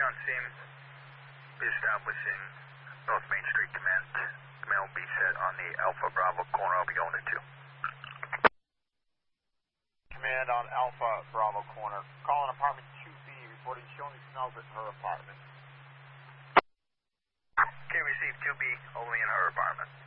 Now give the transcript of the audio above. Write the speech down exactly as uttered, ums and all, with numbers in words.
on scene. Be establishing North Main Street command. Command will be set on the Alpha Bravo corner. I'll be going to two. Command on Alpha Bravo corner. Calling apartment two B, reporting showing smells at her apartment.